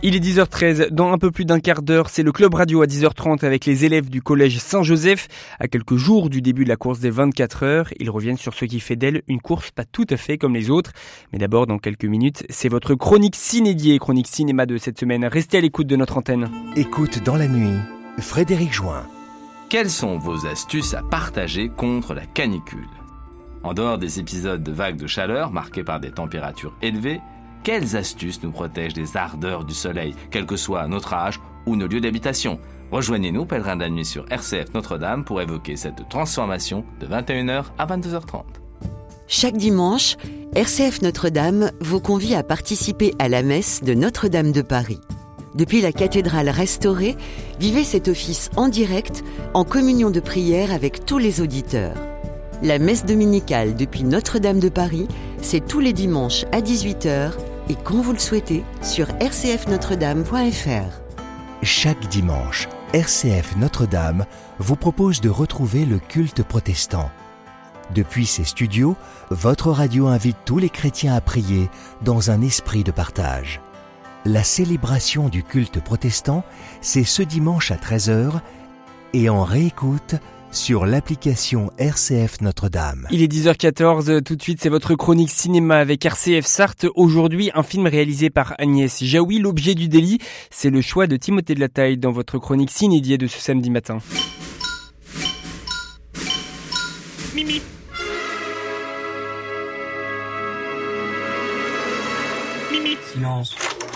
Il est 10h13, dans un peu plus d'un quart d'heure, c'est le Club Radio à 10h30 avec les élèves du collège Saint-Joseph. À quelques jours du début de la course des 24 heures, ils reviennent sur ce qui fait d'elle une course pas tout à fait comme les autres. Mais d'abord, dans quelques minutes, c'est votre chronique cinédier, chronique cinéma de cette semaine. Restez à l'écoute de notre antenne. Écoute dans la nuit, Frédéric Join. Quelles sont vos astuces à partager contre la canicule ? En dehors des épisodes de vagues de chaleur marqués par des températures élevées, quelles astuces nous protègent des ardeurs du soleil, quel que soit notre âge ou nos lieux d'habitation ? Rejoignez-nous, Pèlerins de la Nuit sur RCF Notre-Dame pour évoquer cette transformation de 21h à 22h30. Chaque dimanche, RCF Notre-Dame vous convie à participer à la messe de Notre-Dame de Paris. Depuis la cathédrale restaurée, vivez cet office en direct, en communion de prière avec tous les auditeurs. La messe dominicale depuis Notre-Dame de Paris, c'est tous les dimanches à 18h et quand vous le souhaitez sur rcfnotredame.fr. Chaque dimanche, RCF Notre-Dame vous propose de retrouver le culte protestant. Depuis ses studios, votre radio invite tous les chrétiens à prier dans un esprit de partage. La célébration du culte protestant, c'est ce dimanche à 13h et en réécoute sur l'application RCF Notre-Dame. Il est 10h14, tout de suite c'est votre chronique cinéma avec RCF Sarthe. Aujourd'hui, un film réalisé par Agnès Jaoui, L'objet du délit. C'est le choix de Timothée de la Taille dans votre chronique cinédier de ce samedi matin. Mimi. Mimi. Silence.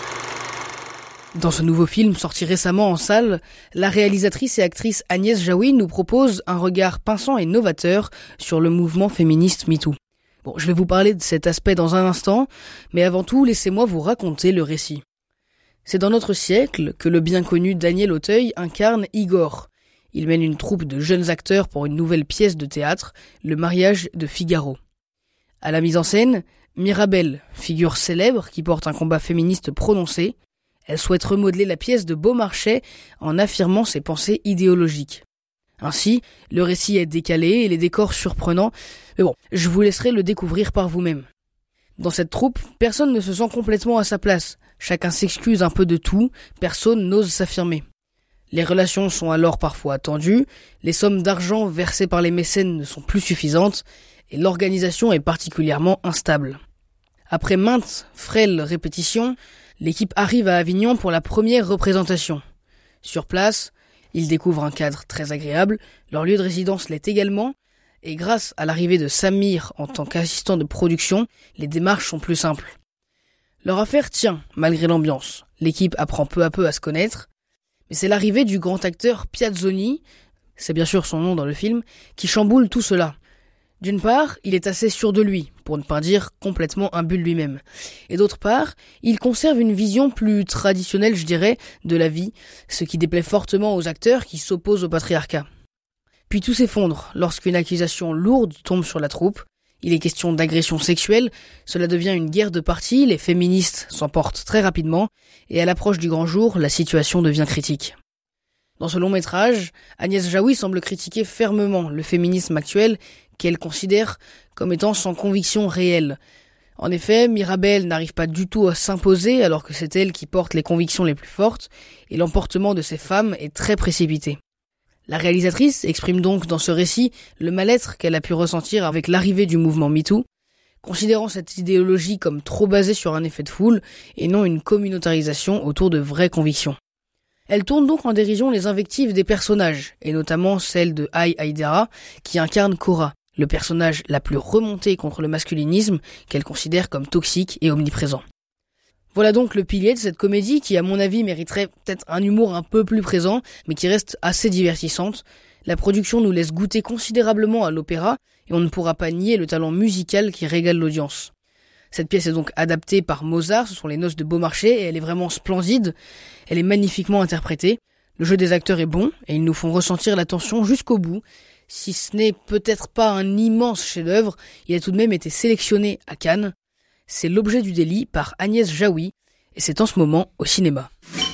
Dans ce nouveau film sorti récemment en salle, la réalisatrice et actrice Agnès Jaoui nous propose un regard pinçant et novateur sur le mouvement féministe MeToo. Bon, je vais vous parler de cet aspect dans un instant, mais avant tout, laissez-moi vous raconter le récit. C'est dans notre siècle que le bien connu Daniel Auteuil incarne Igor. Il mène une troupe de jeunes acteurs pour une nouvelle pièce de théâtre, Le mariage de Figaro. À la mise en scène, Mirabelle, figure célèbre qui porte un combat féministe prononcé. Elle souhaite remodeler la pièce de Beaumarchais en affirmant ses pensées idéologiques. Ainsi, le récit est décalé et les décors surprenants, mais bon, je vous laisserai le découvrir par vous-même. Dans cette troupe, personne ne se sent complètement à sa place. Chacun s'excuse un peu de tout, personne n'ose s'affirmer. Les relations sont alors parfois tendues, les sommes d'argent versées par les mécènes ne sont plus suffisantes, et l'organisation est particulièrement instable. Après maintes frêles répétitions, l'équipe arrive à Avignon pour la première représentation. Sur place, ils découvrent un cadre très agréable, leur lieu de résidence l'est également, et grâce à l'arrivée de Samir en tant qu'assistant de production, les démarches sont plus simples. Leur affaire tient, malgré l'ambiance. L'équipe apprend peu à peu à se connaître, mais c'est l'arrivée du grand acteur Piazzoni, c'est bien sûr son nom dans le film, qui chamboule tout cela. D'une part, il est assez sûr de lui, pour ne pas dire complètement imbu de lui-même. Et d'autre part, il conserve une vision plus traditionnelle, je dirais, de la vie, ce qui déplaît fortement aux acteurs qui s'opposent au patriarcat. Puis tout s'effondre lorsqu'une accusation lourde tombe sur la troupe. Il est question d'agression sexuelle, cela devient une guerre de partis, les féministes s'emportent très rapidement, et à l'approche du grand jour, la situation devient critique. Dans ce long métrage, Agnès Jaoui semble critiquer fermement le féminisme actuel qu'elle considère comme étant sans conviction réelle. En effet, Mirabelle n'arrive pas du tout à s'imposer alors que c'est elle qui porte les convictions les plus fortes et l'emportement de ces femmes est très précipité. La réalisatrice exprime donc dans ce récit le mal-être qu'elle a pu ressentir avec l'arrivée du mouvement MeToo, considérant cette idéologie comme trop basée sur un effet de foule et non une communautarisation autour de vraies convictions. Elle tourne donc en dérision les invectives des personnages, et notamment celle de Aïe Aïdara, qui incarne Cora, le personnage la plus remontée contre le masculinisme qu'elle considère comme toxique et omniprésent. Voilà donc le pilier de cette comédie qui, à mon avis, mériterait peut-être un humour un peu plus présent, mais qui reste assez divertissante. La production nous laisse goûter considérablement à l'opéra, et on ne pourra pas nier le talent musical qui régale l'audience. Cette pièce est donc adaptée par Mozart, ce sont les Noces de Beaumarchais, et elle est vraiment splendide. Elle est magnifiquement interprétée. Le jeu des acteurs est bon, et ils nous font ressentir la tension jusqu'au bout. Si ce n'est peut-être pas un immense chef-d'œuvre, il a tout de même été sélectionné à Cannes. C'est L'objet du délit par Agnès Jaoui, et c'est en ce moment au cinéma.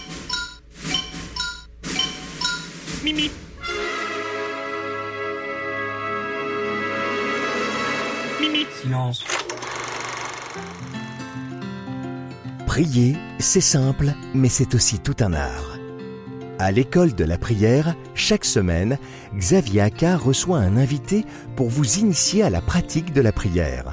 Mimi. Mimi. Silence. Prier, c'est simple, mais c'est aussi tout un art. À l'école de la prière, chaque semaine, Xavier Accard reçoit un invité pour vous initier à la pratique de la prière.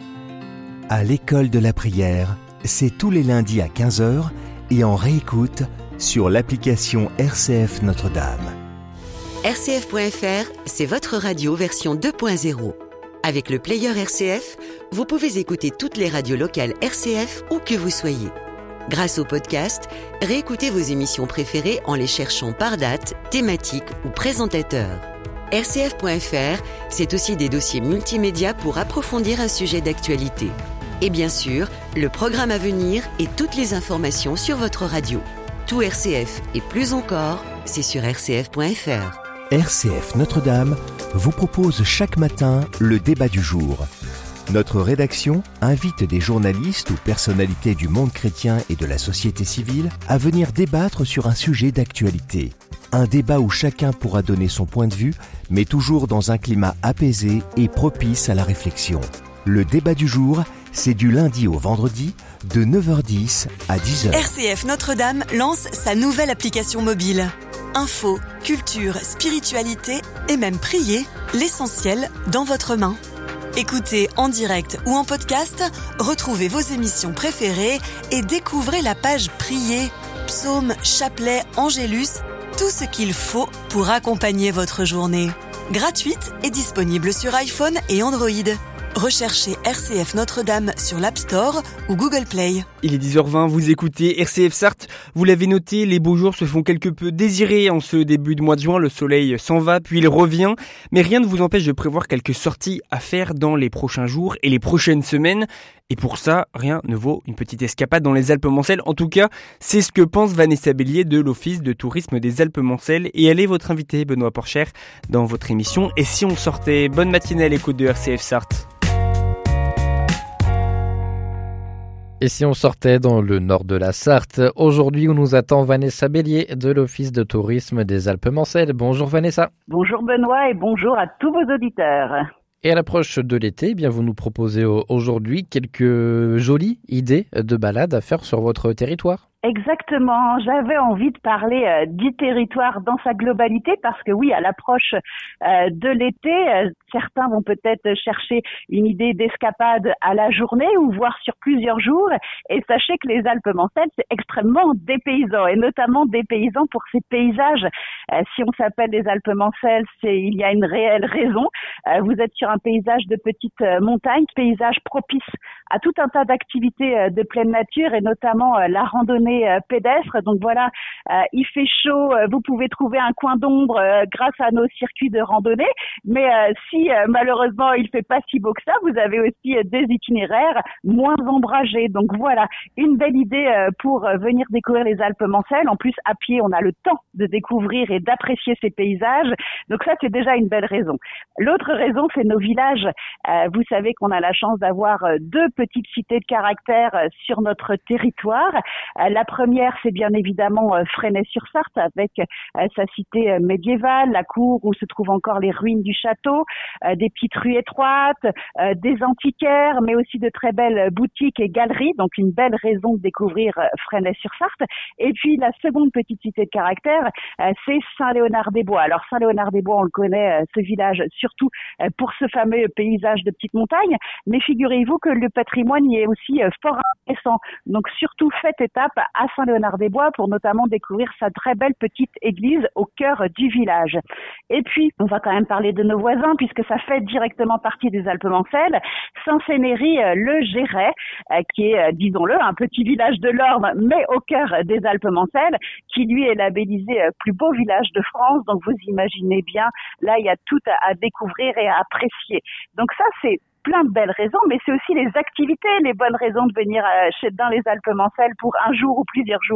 À l'école de la prière, c'est tous les lundis à 15h et en réécoute sur l'application RCF Notre-Dame. RCF.fr, c'est votre radio version 2.0. Avec le player RCF, vous pouvez écouter toutes les radios locales RCF où que vous soyez. Grâce au podcast, réécoutez vos émissions préférées en les cherchant par date, thématique ou présentateur. RCF.fr, c'est aussi des dossiers multimédia pour approfondir un sujet d'actualité. Et bien sûr, le programme à venir et toutes les informations sur votre radio. Tout RCF et plus encore, c'est sur RCF.fr. RCF Notre-Dame vous propose chaque matin le débat du jour. Notre rédaction invite des journalistes ou personnalités du monde chrétien et de la société civile à venir débattre sur un sujet d'actualité. Un débat où chacun pourra donner son point de vue, mais toujours dans un climat apaisé et propice à la réflexion. Le débat du jour, c'est du lundi au vendredi, de 9h10 à 10h. RCF Notre-Dame lance sa nouvelle application mobile. Info, culture, spiritualité et même prier, l'essentiel dans votre main. Écoutez en direct ou en podcast, retrouvez vos émissions préférées et découvrez la page Prier, psaumes, chapelets, angélus, tout ce qu'il faut pour accompagner votre journée. Gratuite et disponible sur iPhone et Android. Recherchez RCF Notre-Dame sur l'App Store ou Google Play. Il est 10h20, vous écoutez RCF Sarthe. Vous l'avez noté, les beaux jours se font quelque peu désirer en ce début de mois de juin. Le soleil s'en va, puis il revient. Mais rien ne vous empêche de prévoir quelques sorties à faire dans les prochains jours et les prochaines semaines. Et pour ça, rien ne vaut une petite escapade dans les Alpes-Mancelles. En tout cas, c'est ce que pense Vanessa Bélier de l'Office de tourisme des Alpes-Mancelles. Et elle est votre invitée, Benoît Porcher, dans votre émission. Et si on sortait? Bonne matinée à l'écoute de RCF Sarthe. Et si on sortait dans le nord de la Sarthe? Aujourd'hui, où nous attend Vanessa Bélier de l'Office de tourisme des Alpes-Mancelles. Bonjour Vanessa. Bonjour Benoît et bonjour à tous vos auditeurs. Et à l'approche de l'été, bien vous nous proposez aujourd'hui quelques jolies idées de balades à faire sur votre territoire. Exactement, j'avais envie de parler du territoire dans sa globalité parce que oui, à l'approche de l'été, certains vont peut-être chercher une idée d'escapade à la journée ou voire sur plusieurs jours. Et sachez que les Alpes-Mancelles, c'est extrêmement dépaysant et notamment dépaysant pour ces paysages. Si on s'appelle les Alpes-Mancelles, il y a une réelle raison. Vous êtes sur un paysage de petites montagnes, paysage propice à tout un tas d'activités de pleine nature et notamment la randonnée pédestre. Donc voilà, il fait chaud, vous pouvez trouver un coin d'ombre grâce à nos circuits de randonnée. Mais si malheureusement il fait pas si beau que ça, vous avez aussi des itinéraires moins ombragés. Donc voilà, une belle idée pour venir découvrir les Alpes-Mancelles. En plus, à pied, on a le temps de découvrir et d'apprécier ces paysages. Donc ça, c'est déjà une belle raison. L'autre raison, c'est nos villages. Vous savez qu'on a la chance d'avoir deux petites cités de caractère sur notre territoire. La première, c'est bien évidemment Fresnay-sur-Sarthe avec sa cité médiévale, la cour où se trouvent encore les ruines du château, des petites rues étroites, des antiquaires, mais aussi de très belles boutiques et galeries, donc une belle raison de découvrir Fresnay-sur-Sarthe. Et puis la seconde petite cité de caractère, c'est Saint-Léonard-des-Bois. Alors Saint-Léonard-des-Bois, on le connaît, ce village, surtout pour ce fameux paysage de petites montagnes, mais figurez-vous que le patrimoine y est aussi fort intéressant. Donc surtout faites étape à Saint-Léonard-des-Bois pour notamment découvrir sa très belle petite église au cœur du village. Et puis, on va quand même parler de nos voisins puisque ça fait directement partie des Alpes-Mancelles. Saint-Cénéry-le-Géret, qui est, disons-le, un petit village de l'Orne, mais au cœur des Alpes-Mancelles, qui lui est labellisé plus beau village de France. Donc vous imaginez bien, là il y a tout à découvrir et à apprécier. Donc ça c'est plein de belles raisons, mais c'est aussi les activités, les bonnes raisons de venir dans les Alpes-Mancelles pour un jour ou plusieurs jours.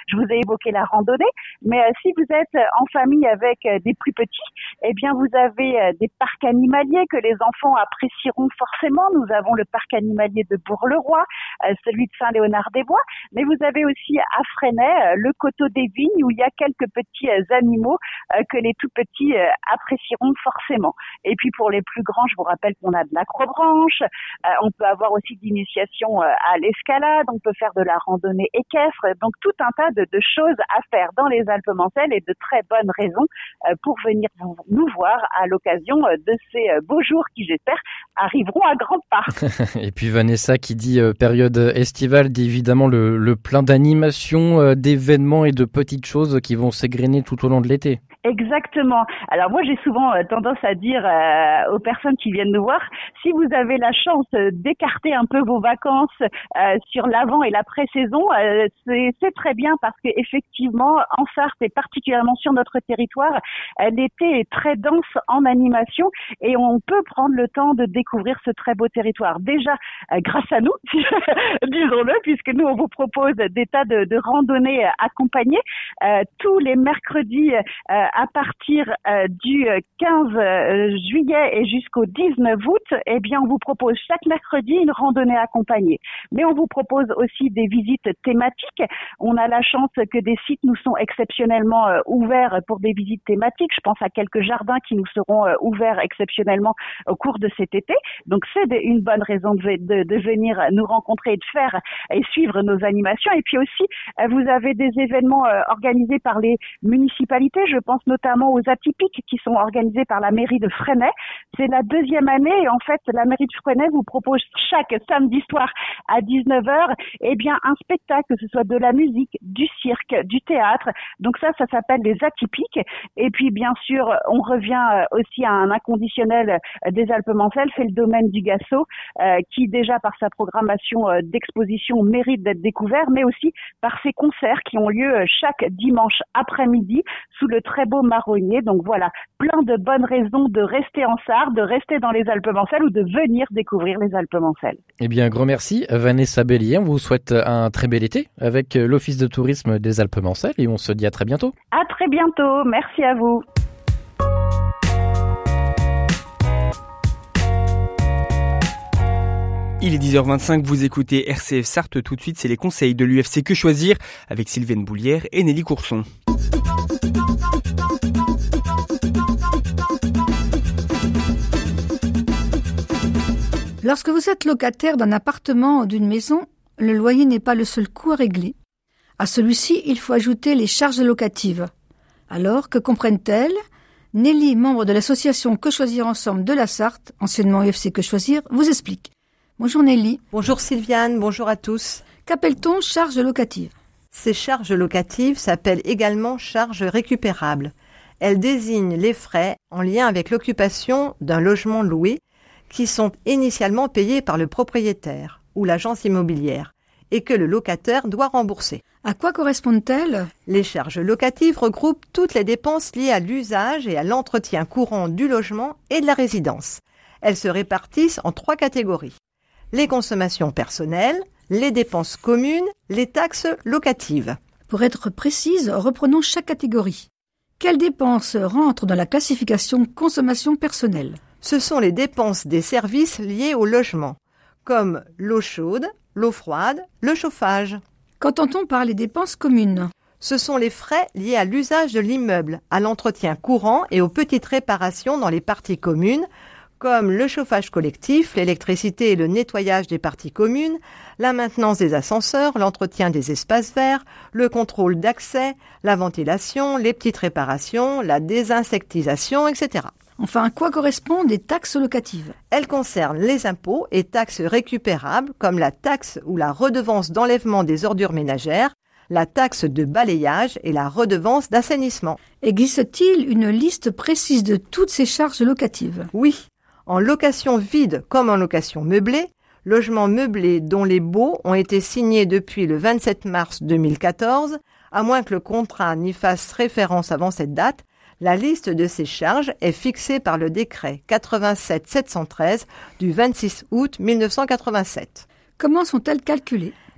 Je vous ai évoqué la randonnée, mais si vous êtes en famille avec des plus petits, eh bien vous avez des parcs animaliers que les enfants apprécieront forcément. Nous avons le parc animalier de Bourg-le-Roi, celui de Saint-Léonard-des-Bois, mais vous avez aussi à Fresnay le coteau des Vignes où il y a quelques petits animaux que les tout petits apprécieront forcément. Et puis pour les plus grands, je vous rappelle qu'on a de l'acrobranche, on peut avoir aussi d'initiation à l'escalade, on peut faire de la randonnée équestre, donc tout un tas de choses à faire dans les Alpes-Mancelles et de très bonnes raisons pour venir nous voir à l'occasion de ces beaux jours qui, j'espère, arriveront à grands pas. Et puis Vanessa qui dit période estivale, dit évidemment le plein d'animations, d'événements et de petites choses qui vont s'égrener tout au long de l'été. Exactement. Alors moi, j'ai souvent tendance à dire aux personnes qui viennent nous voir, si vous avez la chance d'écarter un peu vos vacances sur l'avant et l'après-saison, c'est très bien parce que effectivement, en Sarthe et particulièrement sur notre territoire, l'été est très dense en animation et on peut prendre le temps de découvrir ce très beau territoire. Déjà, grâce à nous, disons-le, puisque nous, on vous propose des tas de randonnées accompagnées tous les mercredis à partir du 15 juillet et jusqu'au 19 août, eh bien, on vous propose chaque mercredi une randonnée accompagnée. Mais on vous propose aussi des visites thématiques. On a la chance que des sites nous sont exceptionnellement ouverts pour des visites thématiques. Je pense à quelques jardins qui nous seront ouverts exceptionnellement au cours de cet été. Donc, c'est une bonne raison de venir nous rencontrer et de faire et suivre nos animations. Et puis aussi, vous avez des événements organisés par les municipalités. Je pense notamment aux atypiques qui sont organisés par la mairie de Fresnay. C'est la deuxième année et en fait, la mairie de Fresnay vous propose chaque samedi soir à 19h, eh bien, un spectacle, que ce soit de la musique, du cirque, du théâtre. Donc ça s'appelle les atypiques. Et puis, bien sûr, on revient aussi à un inconditionnel des Alpes-Mancelles, c'est le domaine du Gassot, qui déjà par sa programmation d'exposition mérite d'être découvert, mais aussi par ses concerts qui ont lieu chaque dimanche après-midi sous le très beau marronnier. Donc voilà, plein de bonnes raisons de rester en Sarthe, de rester dans les Alpes-Mancelles ou de venir découvrir les Alpes-Mancelles. Eh bien, un grand merci Vanessa Bélier. On vous souhaite un très bel été avec l'Office de tourisme des Alpes-Mancelles et on se dit à très bientôt. À très bientôt, merci à vous. Il est 10h25, vous écoutez RCF Sarthe. Tout de suite, c'est les conseils de l'UFC Que Choisir avec Sylvaine Boulière et Nelly Courson. Lorsque vous êtes locataire d'un appartement ou d'une maison, le loyer n'est pas le seul coût à régler. À celui-ci, il faut ajouter les charges locatives. Alors, que comprennent-elles ? Nelly, membre de l'association Que Choisir Ensemble de la Sarthe, anciennement UFC Que Choisir, vous explique. Bonjour Nelly. Bonjour Sylviane, bonjour à tous. Qu'appelle-t-on charges locatives ? Ces charges locatives s'appellent également charges récupérables. Elles désignent les frais en lien avec l'occupation d'un logement loué qui sont initialement payés par le propriétaire ou l'agence immobilière et que le locataire doit rembourser. À quoi correspondent-elles ? Les charges locatives regroupent toutes les dépenses liées à l'usage et à l'entretien courant du logement et de la résidence. Elles se répartissent en 3 catégories. Les consommations personnelles, les dépenses communes, les taxes locatives. Pour être précise, reprenons chaque catégorie. Quelles dépenses rentrent dans la classification consommation personnelle ? Ce sont les dépenses des services liés au logement, comme l'eau chaude, l'eau froide, le chauffage. Qu'entend-on par les dépenses communes ? Ce sont les frais liés à l'usage de l'immeuble, à l'entretien courant et aux petites réparations dans les parties communes, comme le chauffage collectif, l'électricité et le nettoyage des parties communes, la maintenance des ascenseurs, l'entretien des espaces verts, le contrôle d'accès, la ventilation, les petites réparations, la désinsectisation, etc. Enfin, à quoi correspondent les taxes locatives ? Elles concernent les impôts et taxes récupérables, comme la taxe ou la redevance d'enlèvement des ordures ménagères, la taxe de balayage et la redevance d'assainissement. Existe-t-il une liste précise de toutes ces charges locatives ? Oui. En location vide comme en location meublée, logements meublés dont les baux ont été signés depuis le 27 mars 2014, à moins que le contrat n'y fasse référence avant cette date, la liste de ces charges est fixée par le décret 87-713 du 26 août 1987. Comment sont-elles calculées ?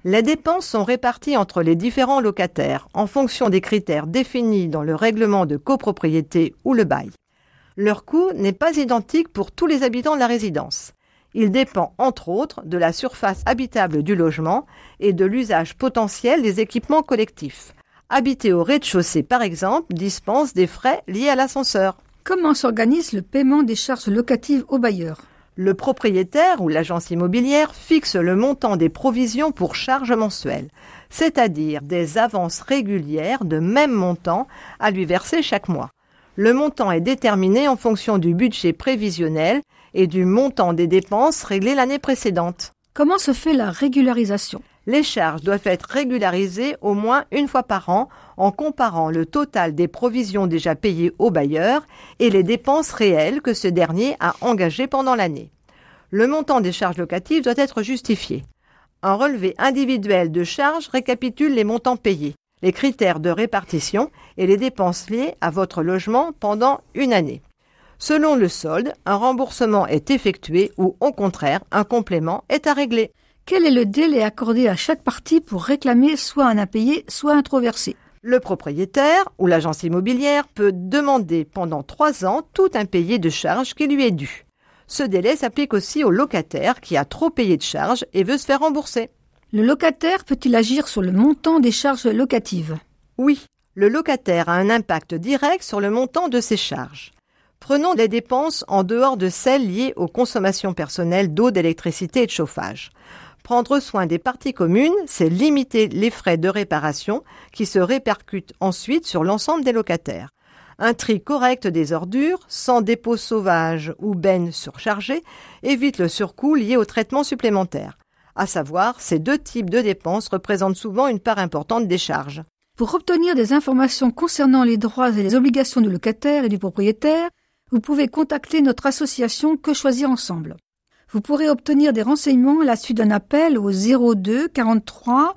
Les dépenses sont réparties entre les différents locataires en fonction des critères définis dans le règlement de copropriété ou le bail. Leur coût n'est pas identique pour tous les habitants de la résidence. Il dépend entre autres de la surface habitable du logement et de l'usage potentiel des équipements collectifs. Habiter au rez-de-chaussée, par exemple, dispense des frais liés à l'ascenseur. Comment s'organise le paiement des charges locatives aux bailleurs ? Le propriétaire ou l'agence immobilière fixe le montant des provisions pour charges mensuelles, c'est-à-dire des avances régulières de même montant à lui verser chaque mois. Le montant est déterminé en fonction du budget prévisionnel et du montant des dépenses réglées l'année précédente. Comment se fait la régularisation ? Les charges doivent être régularisées au moins une fois par an en comparant le total des provisions déjà payées au bailleur et les dépenses réelles que ce dernier a engagées pendant l'année. Le montant des charges locatives doit être justifié. Un relevé individuel de charges récapitule les montants payés, les critères de répartition et les dépenses liées à votre logement pendant une année. Selon le solde, un remboursement est effectué ou, au contraire, un complément est à régler. Quel est le délai accordé à chaque partie pour réclamer soit un impayé, soit un trop versé ? Le propriétaire ou l'agence immobilière peut demander pendant 3 ans tout impayé de charges qui lui est dû. Ce délai s'applique aussi au locataire qui a trop payé de charges et veut se faire rembourser. Le locataire peut-il agir sur le montant des charges locatives ? Oui, le locataire a un impact direct sur le montant de ses charges. Prenons les dépenses en dehors de celles liées aux consommations personnelles d'eau, d'électricité et de chauffage. Prendre soin des parties communes, c'est limiter les frais de réparation qui se répercutent ensuite sur l'ensemble des locataires. Un tri correct des ordures, sans dépôt sauvage ou bennes surchargées, évite le surcoût lié au traitement supplémentaire. À savoir, ces 2 types de dépenses représentent souvent une part importante des charges. Pour obtenir des informations concernant les droits et les obligations du locataire et du propriétaire, vous pouvez contacter notre association Que Choisir Ensemble. Vous pourrez obtenir des renseignements à la suite d'un appel au 02 43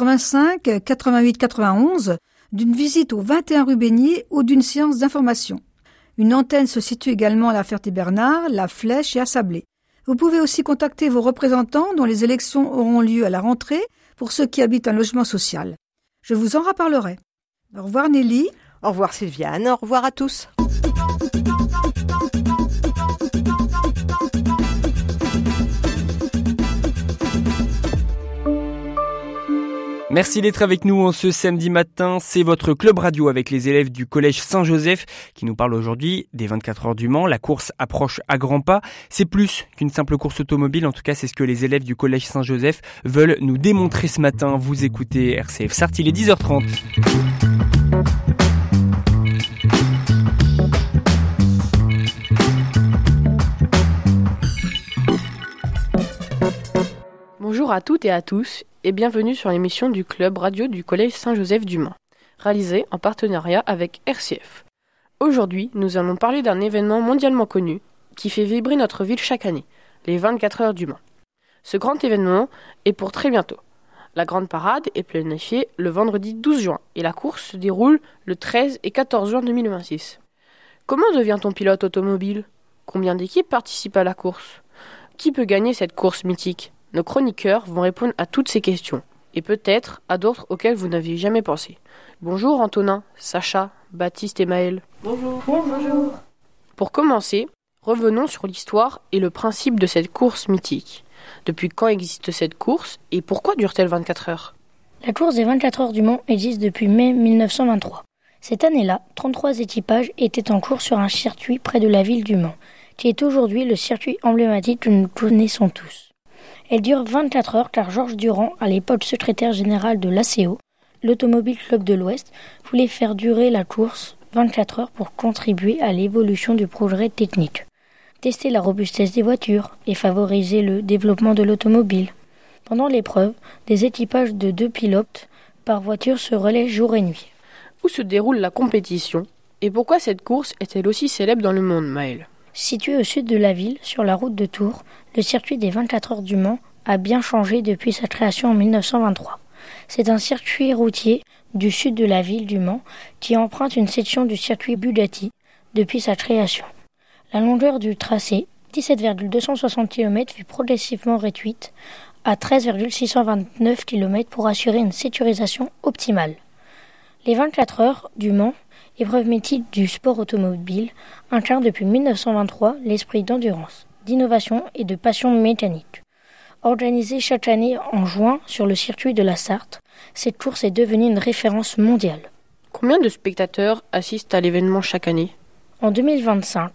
85 88 91, d'une visite au 21 rue Beignet ou d'une séance d'information. Une antenne se situe également à La Ferté-Bernard, La Flèche et à Sablé. Vous pouvez aussi contacter vos représentants dont les élections auront lieu à la rentrée pour ceux qui habitent un logement social. Je vous en reparlerai. Au revoir Nelly. Au revoir Sylviane, au revoir à tous. Merci d'être avec nous en ce samedi matin. C'est votre club radio avec les élèves du collège Saint-Joseph qui nous parle aujourd'hui des 24 heures du Mans. La course approche à grands pas. C'est plus qu'une simple course automobile. En tout cas, c'est ce que les élèves du collège Saint-Joseph veulent nous démontrer ce matin. Vous écoutez RCF Sarthe, il est 10h30. Bonjour à toutes et à tous et bienvenue sur l'émission du club radio du collège Saint-Joseph du Mans, réalisée en partenariat avec RCF. Aujourd'hui, nous allons parler d'un événement mondialement connu qui fait vibrer notre ville chaque année, les 24 heures du Mans. Ce grand événement est pour très bientôt. La grande parade est planifiée le vendredi 12 juin et la course se déroule le 13 et 14 juin 2026. Comment devient-on pilote automobile ? Combien d'équipes participent à la course ? Qui peut gagner cette course mythique ? Nos chroniqueurs vont répondre à toutes ces questions, et peut-être à d'autres auxquelles vous n'aviez jamais pensé. Bonjour Antonin, Sacha, Baptiste et Maël. Bonjour. Bonjour. Pour commencer, revenons sur l'histoire et le principe de cette course mythique. Depuis quand existe cette course et pourquoi dure-t-elle 24 heures ? La course des 24 heures du Mans existe depuis mai 1923. Cette année-là, 33 équipages étaient en course sur un circuit près de la ville du Mans, qui est aujourd'hui le circuit emblématique que nous connaissons tous. Elle dure 24 heures car Georges Durand, à l'époque secrétaire général de l'ACO, l'Automobile Club de l'Ouest, voulait faire durer la course 24 heures pour contribuer à l'évolution du progrès technique, tester la robustesse des voitures et favoriser le développement de l'automobile. Pendant l'épreuve, des équipages de 2 pilotes par voiture se relaient jour et nuit. Où se déroule la compétition et pourquoi cette course est-elle aussi célèbre dans le monde, Maël ? Situé au sud de la ville, sur la route de Tours, le circuit des 24 heures du Mans a bien changé depuis sa création en 1923. C'est un circuit routier du sud de la ville du Mans qui emprunte une section du circuit Bugatti depuis sa création. La longueur du tracé, 17,260 km, fut progressivement réduite à 13,629 km pour assurer une sécurisation optimale. Les 24 heures du Mans, épreuve mythique du sport automobile, incarnent depuis 1923 l'esprit d'endurance, d'innovation et de passion mécanique. Organisée chaque année en juin sur le circuit de la Sarthe, cette course est devenue une référence mondiale. Combien de spectateurs assistent à l'événement chaque année ? En 2025,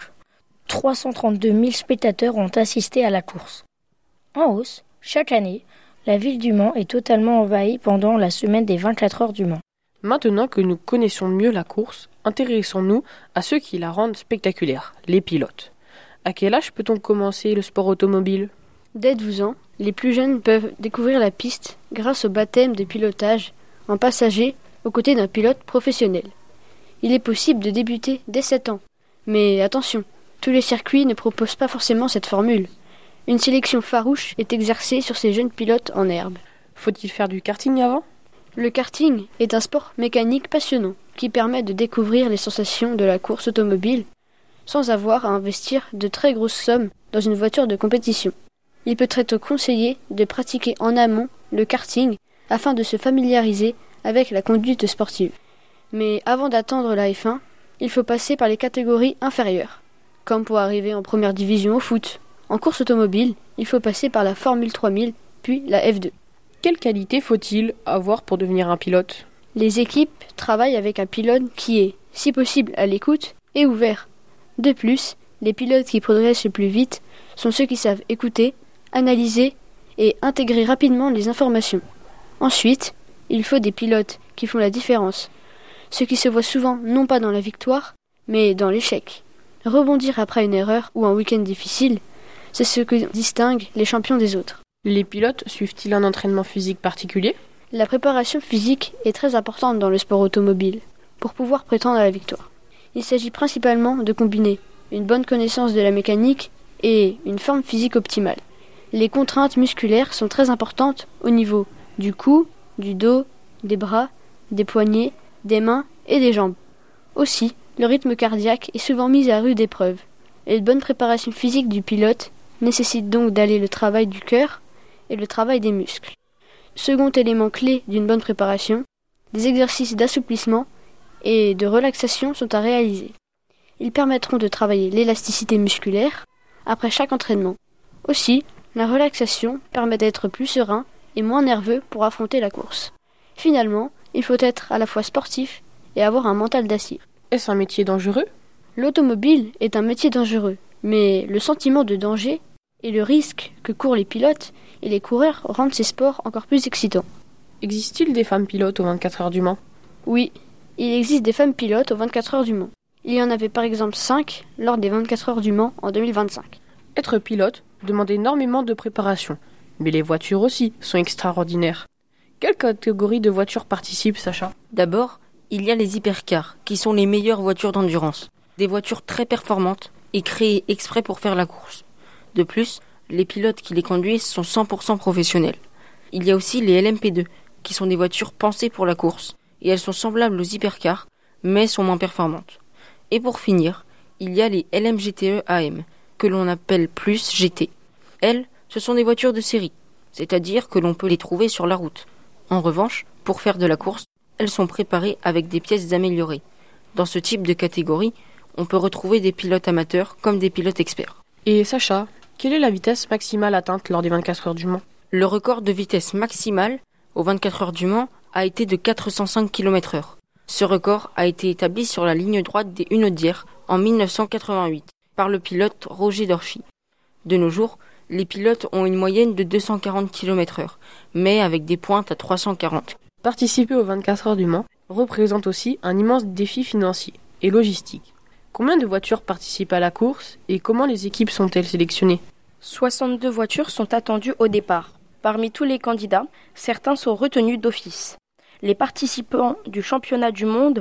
332 000 spectateurs ont assisté à la course. En hausse, chaque année, la ville du Mans est totalement envahie pendant la semaine des 24 heures du Mans. Maintenant que nous connaissons mieux la course, intéressons-nous à ceux qui la rendent spectaculaire, les pilotes. À quel âge peut-on commencer le sport automobile ? Dès 12 ans, les plus jeunes peuvent découvrir la piste grâce au baptême de pilotage en passager aux côtés d'un pilote professionnel. Il est possible de débuter dès 7 ans. Mais attention, tous les circuits ne proposent pas forcément cette formule. Une sélection farouche est exercée sur ces jeunes pilotes en herbe. Faut-il faire du karting avant ? Le karting est un sport mécanique passionnant qui permet de découvrir les sensations de la course automobile sans avoir à investir de très grosses sommes dans une voiture de compétition. Il peut être conseillé de pratiquer en amont le karting afin de se familiariser avec la conduite sportive. Mais avant d'attendre la F1, il faut passer par les catégories inférieures, comme pour arriver en première division au foot. En course automobile, il faut passer par la Formule 3000, puis la F2. Quelle qualité faut-il avoir pour devenir un pilote ? Les équipes travaillent avec un pilote qui est, si possible, à l'écoute et ouvert. De plus, les pilotes qui progressent le plus vite sont ceux qui savent écouter, analyser et intégrer rapidement les informations. Ensuite, il faut des pilotes qui font la différence, ceux qui se voient souvent non pas dans la victoire, mais dans l'échec. Rebondir après une erreur ou un week-end difficile, c'est ce que distingue les champions des autres. Les pilotes suivent-ils un entraînement physique particulier ? La préparation physique est très importante dans le sport automobile pour pouvoir prétendre à la victoire. Il s'agit principalement de combiner une bonne connaissance de la mécanique et une forme physique optimale. Les contraintes musculaires sont très importantes au niveau du cou, du dos, des bras, des poignets, des mains et des jambes. Aussi, le rythme cardiaque est souvent mis à rude épreuve. Et une bonne préparation physique du pilote nécessite donc d'allier le travail du cœur et le travail des muscles. Second élément clé d'une bonne préparation, des exercices d'assouplissement et de relaxation sont à réaliser. Ils permettront de travailler l'élasticité musculaire après chaque entraînement. Aussi, la relaxation permet d'être plus serein et moins nerveux pour affronter la course. Finalement, il faut être à la fois sportif et avoir un mental d'acier. Est-ce un métier dangereux ? L'automobile est un métier dangereux, mais le sentiment de danger et le risque que courent les pilotes et les coureurs rendent ces sports encore plus excitants. Existe-t-il des femmes pilotes aux 24 heures du Mans ? Oui, il existe des femmes pilotes aux 24 heures du Mans. Il y en avait par exemple 5 lors des 24 heures du Mans en 2025. Être pilote demande énormément de préparation, mais les voitures aussi sont extraordinaires. Quelle catégorie de voitures participe, Sacha ? D'abord, il y a les hypercars, qui sont les meilleures voitures d'endurance. Des voitures très performantes et créées exprès pour faire la course. De plus, les pilotes qui les conduisent sont 100% professionnels. Il y a aussi les LMP2, qui sont des voitures pensées pour la course, et elles sont semblables aux hypercars, mais sont moins performantes. Et pour finir, il y a les LMGTE AM, que l'on appelle plus GT. Elles, ce sont des voitures de série, c'est-à-dire que l'on peut les trouver sur la route. En revanche, pour faire de la course, elles sont préparées avec des pièces améliorées. Dans ce type de catégorie, on peut retrouver des pilotes amateurs comme des pilotes experts. Et Sacha, quelle est la vitesse maximale atteinte lors des 24 heures du Mans ? Le record de vitesse maximale aux 24 heures du Mans a été de 405 km/h. Ce record a été établi sur la ligne droite des Hunaudières en 1988 par le pilote Roger Dorchy. De nos jours, les pilotes ont une moyenne de 240 km/h, mais avec des pointes à 340. Participer aux 24 heures du Mans représente aussi un immense défi financier et logistique. Combien de voitures participent à la course et comment les équipes sont-elles sélectionnées ? 62 voitures sont attendues au départ. Parmi tous les candidats, certains sont retenus d'office. Les participants du championnat du monde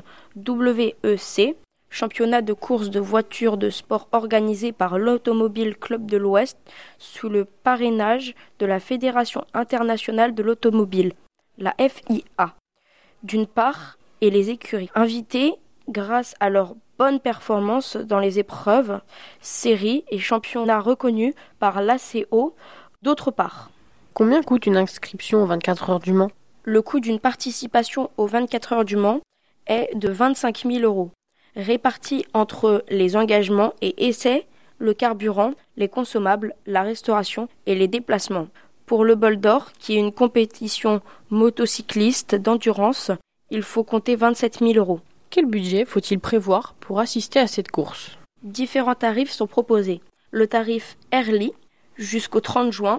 WEC, championnat de course de voitures de sport organisé par l'Automobile Club de l'Ouest sous le parrainage de la Fédération internationale de l'automobile, la FIA, d'une part, et les écuries invitées grâce à leur bonne performance dans les épreuves, séries et championnats reconnus par l'ACO, d'autre part. Combien coûte une inscription aux 24 heures du Mans? Le coût d'une participation aux 24 heures du Mans est de 25 000 €, répartis entre les engagements et essais, le carburant, les consommables, la restauration et les déplacements. Pour le bol d'or, qui est une compétition motocycliste d'endurance, il faut compter 27 000 €. Quel budget faut-il prévoir pour assister à cette course? Différents tarifs sont proposés. Le tarif Early jusqu'au 30 juin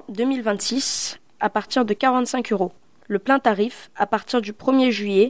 2026 à partir de 45 €. Le plein tarif à partir du 1er juillet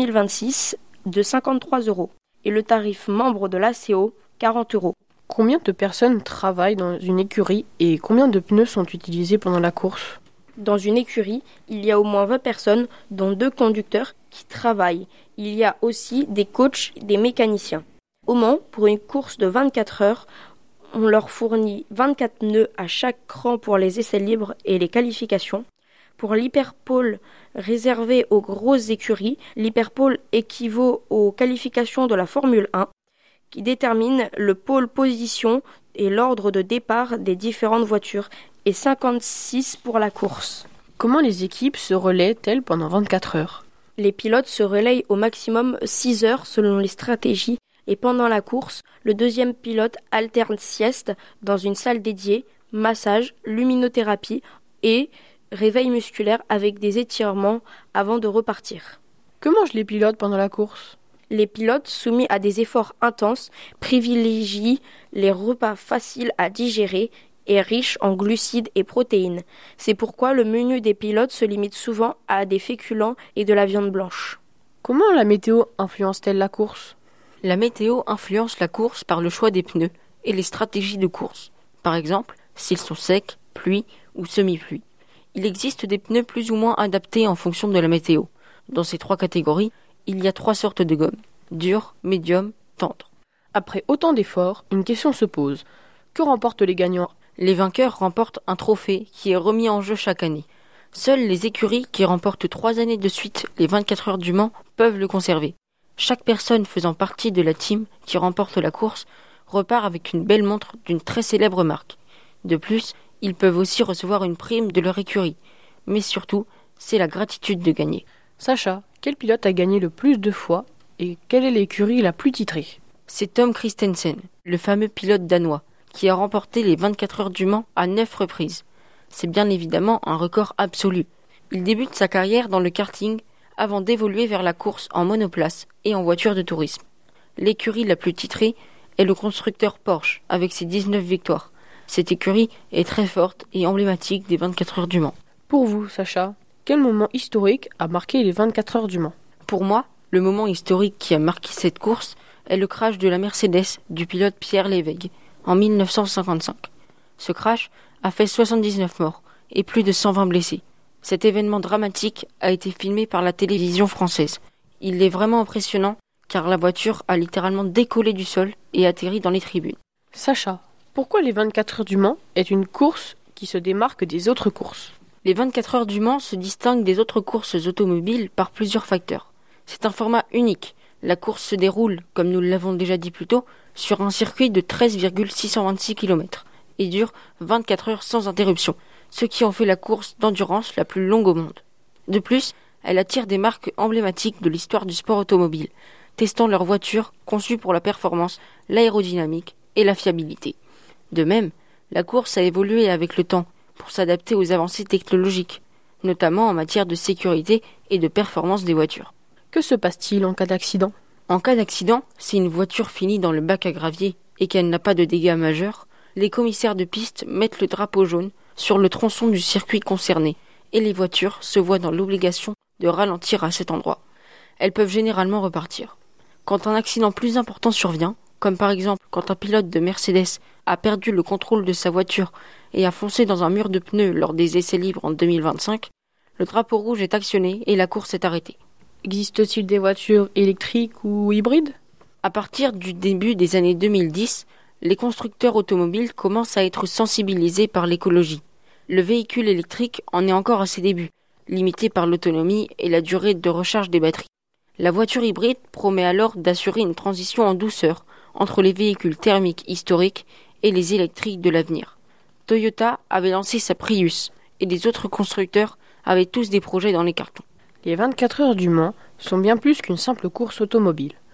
2026 de 53 €. Et le tarif membre de l'ACO, 40 €. Combien de personnes travaillent dans une écurie et combien de pneus sont utilisés pendant la course? Dans une écurie, il y a au moins 20 personnes, dont 2 conducteurs qui travaillent. Il y a aussi des coachs et des mécaniciens. Au Mans, pour une course de 24 heures, on leur fournit 24 pneus à chaque cran pour les essais libres et les qualifications. Pour l'hyperpole réservé aux grosses écuries, l'hyperpole équivaut aux qualifications de la Formule 1, qui détermine le pole position et l'ordre de départ des différentes voitures, et 56 pour la course. Comment les équipes se relaient-elles pendant 24 heures? Les pilotes se relayent au maximum 6 heures selon les stratégies, et pendant la course, le deuxième pilote alterne sieste dans une salle dédiée, massage, luminothérapie et réveil musculaire avec des étirements avant de repartir. Que mangent les pilotes pendant la course? Les pilotes soumis à des efforts intenses privilégient les repas faciles à digérer et riches en glucides et protéines. C'est pourquoi le menu des pilotes se limite souvent à des féculents et de la viande blanche. Comment la météo influence-t-elle la course? La météo influence la course par le choix des pneus et les stratégies de course. Par exemple, s'ils sont secs, pluie ou semi-pluie. Il existe des pneus plus ou moins adaptés en fonction de la météo. Dans ces 3 catégories, il y a 3 sortes de gomme: dur, médium, tendre. Après autant d'efforts, une question se pose. Que remportent les gagnants? Les vainqueurs remportent un trophée qui est remis en jeu chaque année. Seules les écuries qui remportent 3 années de suite les 24 heures du Mans peuvent le conserver. Chaque personne faisant partie de la team qui remporte la course repart avec une belle montre d'une très célèbre marque. De plus, ils peuvent aussi recevoir une prime de leur écurie. Mais surtout, c'est la gratitude de gagner. Sacha, quel pilote a gagné le plus de fois et quelle est l'écurie la plus titrée? C'est Tom Kristensen, le fameux pilote danois, qui a remporté les 24 heures du Mans à 9 reprises. C'est bien évidemment un record absolu. Il débute sa carrière dans le karting avant d'évoluer vers la course en monoplace et en voiture de tourisme. L'écurie la plus titrée est le constructeur Porsche avec ses 19 victoires. Cette écurie est très forte et emblématique des 24 heures du Mans. Pour vous, Sacha, quel moment historique a marqué les 24 heures du Mans? Pour moi, le moment historique qui a marqué cette course est le crash de la Mercedes du pilote Pierre Lévesque en 1955. Ce crash a fait 79 morts et plus de 120 blessés. Cet événement dramatique a été filmé par la télévision française. Il est vraiment impressionnant car la voiture a littéralement décollé du sol et atterri dans les tribunes. Sacha, pourquoi les 24 heures du Mans est une course qui se démarque des autres courses? Les 24 heures du Mans se distinguent des autres courses automobiles par plusieurs facteurs. C'est un format unique. La course se déroule, comme nous l'avons déjà dit plus tôt, sur un circuit de 13,626 km et dure 24 heures sans interruption, ce qui en fait la course d'endurance la plus longue au monde. De plus, elle attire des marques emblématiques de l'histoire du sport automobile, testant leurs voitures conçues pour la performance, l'aérodynamique et la fiabilité. De même, la course a évolué avec le temps pour s'adapter aux avancées technologiques, notamment en matière de sécurité et de performance des voitures. Que se passe-t-il en cas d'accident? En cas d'accident, si une voiture finit dans le bac à gravier et qu'elle n'a pas de dégâts majeurs, les commissaires de piste mettent le drapeau jaune sur le tronçon du circuit concerné et les voitures se voient dans l'obligation de ralentir à cet endroit. Elles peuvent généralement repartir. Quand un accident plus important survient, comme par exemple quand un pilote de Mercedes a perdu le contrôle de sa voiture et a foncé dans un mur de pneus lors des essais libres en 2025, le drapeau rouge est actionné et la course est arrêtée. Existe-t-il des voitures électriques ou hybrides? À partir du début des années 2010, les constructeurs automobiles commencent à être sensibilisés par l'écologie. Le véhicule électrique en est encore à ses débuts, limité par l'autonomie et la durée de recharge des batteries. La voiture hybride promet alors d'assurer une transition en douceur entre les véhicules thermiques historiques et les électriques de l'avenir. Toyota avait lancé sa Prius et les autres constructeurs avaient tous des projets dans les cartons. Les 24 heures du Mans sont bien plus qu'une simple course automobile.